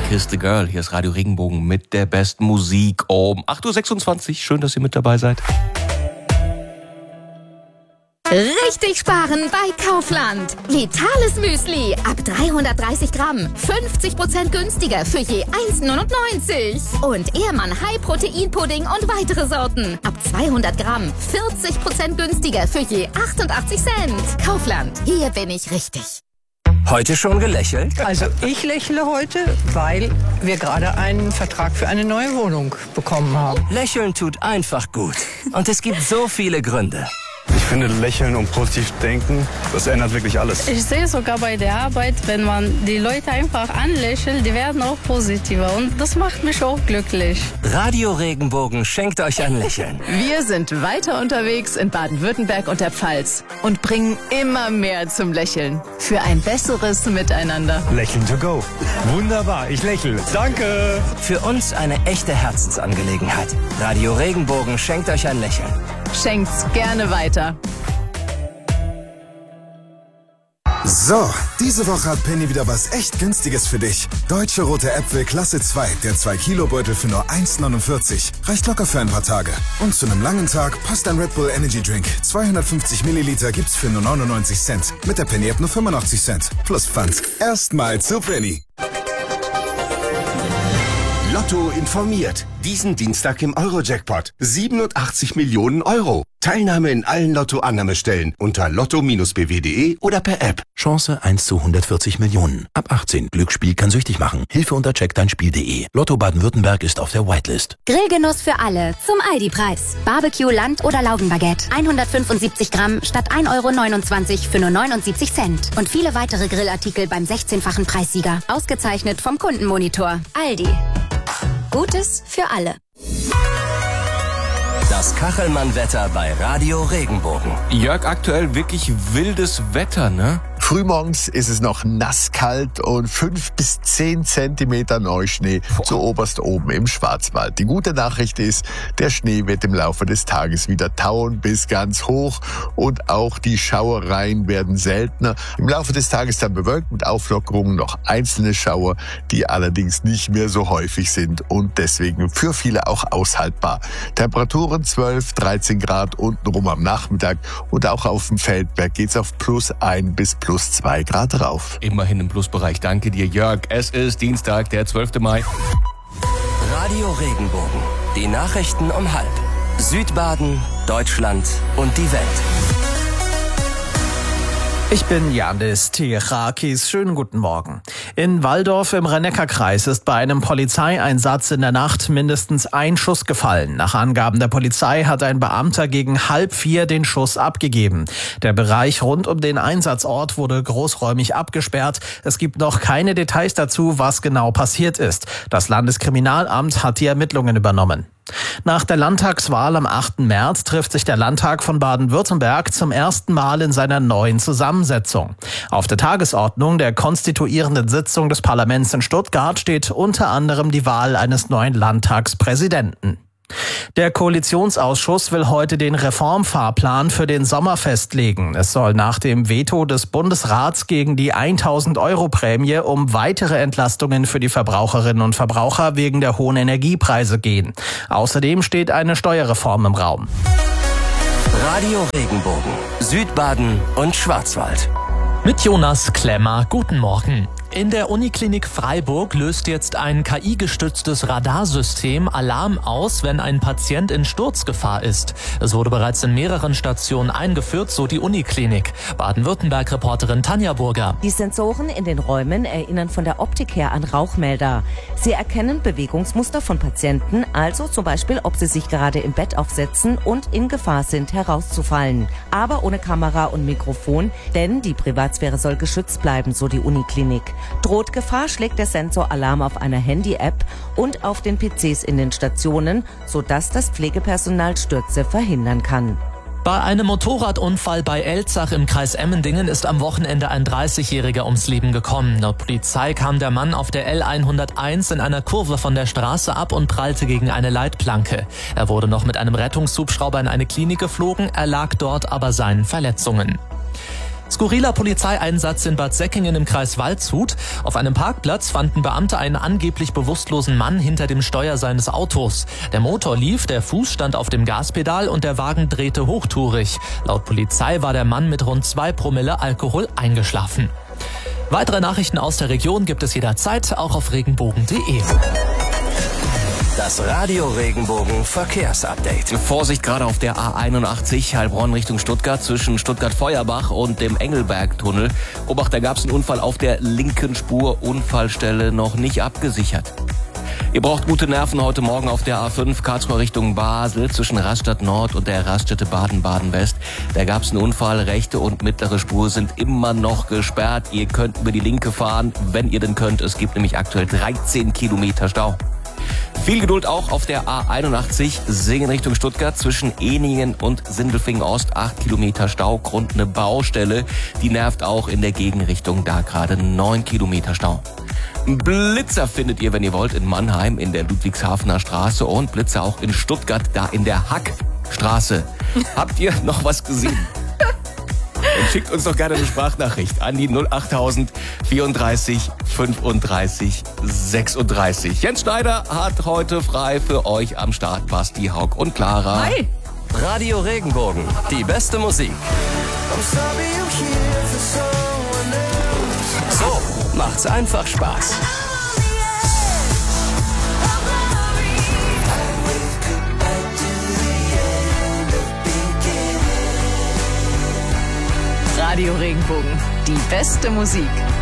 Kiss the Girl. Hier ist Radio Regenbogen mit der besten Musik um 8.26 Uhr. Schön, dass ihr mit dabei seid. Richtig sparen bei Kaufland. Vitales Müsli ab 330 Gramm. 50% günstiger für je 1,99. Und Ehrmann High Protein Pudding und weitere Sorten. Ab 200 Gramm. 40% günstiger für je 88 Cent. Kaufland. Hier bin ich richtig. Heute schon gelächelt? Also ich lächle heute, weil wir gerade einen Vertrag für eine neue Wohnung bekommen haben. Lächeln tut einfach gut. Und es gibt so viele Gründe. Ich finde, lächeln und positiv denken, das ändert wirklich alles. Ich sehe sogar bei der Arbeit, wenn man die Leute einfach anlächelt, die werden auch positiver. Und das macht mich auch glücklich. Radio Regenbogen schenkt euch ein Lächeln. Wir sind weiter unterwegs in Baden-Württemberg und der Pfalz und bringen immer mehr zum Lächeln. Für ein besseres Miteinander. Lächeln to go. Wunderbar, ich lächle. Danke. Für uns eine echte Herzensangelegenheit. Radio Regenbogen schenkt euch ein Lächeln. Schenkt's gerne weiter. So, diese Woche hat Penny wieder was echt Günstiges für dich. Deutsche rote Äpfel Klasse 2, der 2-Kilo-Beutel für nur 1,49. Reicht locker für ein paar Tage. Und zu einem langen Tag passt ein Red Bull Energy Drink. 250 Milliliter gibt's für nur 99 Cent. Mit der Penny-App nur 85 Cent. Plus Pfand. Erstmal zu Penny. Lotto informiert. Diesen Dienstag im Euro-Jackpot. 87 Millionen Euro. Teilnahme in allen Lotto-Annahmestellen unter lotto-bw.de oder per App. Chance 1 zu 140 Millionen. Ab 18. Glücksspiel kann süchtig machen. Hilfe unter checkdeinspiel.de. Lotto Baden-Württemberg ist auf der Whitelist. Grillgenuss für alle zum Aldi-Preis. Barbecue, Land- oder Laugenbaguette. 175 Gramm statt 1,29 € für nur 79 Cent. Und viele weitere Grillartikel beim 16-fachen Preissieger. Ausgezeichnet vom Kundenmonitor. Aldi. Gutes für alle. Das Kachelmann-Wetter bei Radio Regenbogen. Jörg, aktuell wirklich wildes Wetter, ne? Frühmorgens ist es noch nasskalt und 5 bis 10 Zentimeter Neuschnee zu oberst oben im Schwarzwald. Die gute Nachricht ist, der Schnee wird im Laufe des Tages wieder tauen bis ganz hoch und auch die Schauereien werden seltener. Im Laufe des Tages dann bewölkt mit Auflockerungen noch einzelne Schauer, die allerdings nicht mehr so häufig sind und deswegen für viele auch aushaltbar. Temperaturen 12, 13 Grad untenrum am Nachmittag und auch auf dem Feldberg geht's auf +1 bis +2 Grad rauf. Immerhin im Plusbereich. Danke dir, Jörg. Es ist Dienstag, der 12. Mai. Radio Regenbogen. Die Nachrichten um 12:30. Südbaden, Deutschland und die Welt. Ich bin Janis Tirakis. Schönen guten Morgen. In Walldorf im Rhein-Neckar-Kreis ist bei einem Polizeieinsatz in der Nacht mindestens ein Schuss gefallen. Nach Angaben der Polizei hat ein Beamter gegen 3:30 den Schuss abgegeben. Der Bereich rund um den Einsatzort wurde großräumig abgesperrt. Es gibt noch keine Details dazu, was genau passiert ist. Das Landeskriminalamt hat die Ermittlungen übernommen. Nach der Landtagswahl am 8. März trifft sich der Landtag von Baden-Württemberg zum ersten Mal in seiner neuen Zusammensetzung. Auf der Tagesordnung der konstituierenden Sitzung des Parlaments in Stuttgart steht unter anderem die Wahl eines neuen Landtagspräsidenten. Der Koalitionsausschuss will heute den Reformfahrplan für den Sommer festlegen. Es soll nach dem Veto des Bundesrats gegen die 1.000-Euro-Prämie um weitere Entlastungen für die Verbraucherinnen und Verbraucher wegen der hohen Energiepreise gehen. Außerdem steht eine Steuerreform im Raum. Radio Regenbogen. Südbaden und Schwarzwald. Mit Jonas Klemmer, guten Morgen. In der Uniklinik Freiburg löst jetzt ein KI-gestütztes Radarsystem Alarm aus, wenn ein Patient in Sturzgefahr ist. Es wurde bereits in mehreren Stationen eingeführt, so die Uniklinik. Baden-Württemberg-Reporterin Tanja Burger. Die Sensoren in den Räumen erinnern von der Optik her an Rauchmelder. Sie erkennen Bewegungsmuster von Patienten, also zum Beispiel, ob sie sich gerade im Bett aufsetzen und in Gefahr sind, herauszufallen. Aber ohne Kamera und Mikrofon, denn die Privatsphäre soll geschützt bleiben, so die Uniklinik. Droht Gefahr, schlägt der Sensor Alarm auf einer Handy-App und auf den PCs in den Stationen, sodass das Pflegepersonal Stürze verhindern kann. Bei einem Motorradunfall bei Elzach im Kreis Emmendingen ist am Wochenende ein 30-Jähriger ums Leben gekommen. Laut Polizei kam der Mann auf der L101 in einer Kurve von der Straße ab und prallte gegen eine Leitplanke. Er wurde noch mit einem Rettungshubschrauber in eine Klinik geflogen, erlag dort aber seinen Verletzungen. Skurriler Polizeieinsatz in Bad Säckingen im Kreis Waldshut. Auf einem Parkplatz fanden Beamte einen angeblich bewusstlosen Mann hinter dem Steuer seines Autos. Der Motor lief, der Fuß stand auf dem Gaspedal und der Wagen drehte hochtourig. Laut Polizei war der Mann mit rund 2 Promille Alkohol eingeschlafen. Weitere Nachrichten aus der Region gibt es jederzeit auch auf regenbogen.de. Das Radio Regenbogen Verkehrsupdate. Vorsicht gerade auf der A81 Heilbronn Richtung Stuttgart zwischen Stuttgart-Feuerbach und dem Engelberg-Tunnel. Obacht, da gab es einen Unfall auf der linken Spur, Unfallstelle noch nicht abgesichert. Ihr braucht gute Nerven heute Morgen auf der A5 Karlsruhe Richtung Basel zwischen Rastatt Nord und der Raststätte Baden-Baden-West. Da gab es einen Unfall, rechte und mittlere Spur sind immer noch gesperrt. Ihr könnt über die linke fahren, wenn ihr denn könnt. Es gibt nämlich aktuell 13 Kilometer Stau. Viel Geduld auch auf der A81 Singen Richtung Stuttgart zwischen Ehningen und Sindelfingen Ost. 8 Kilometer Stau, Grund eine Baustelle. Die nervt auch in der Gegenrichtung, da gerade 9 Kilometer Stau. Blitzer findet ihr, wenn ihr wollt, in Mannheim in der Ludwigshafener Straße und Blitzer auch in Stuttgart, da in der Hackstraße. Habt ihr noch was gesehen? Dann schickt uns doch gerne eine Sprachnachricht an die 08000 34 35 36. Jens Schneider hat heute frei für euch am Start. Basti, Haug und Clara. Hi! Radio Regenbogen, die beste Musik. So macht's einfach Spaß. Radio Regenbogen, die beste Musik.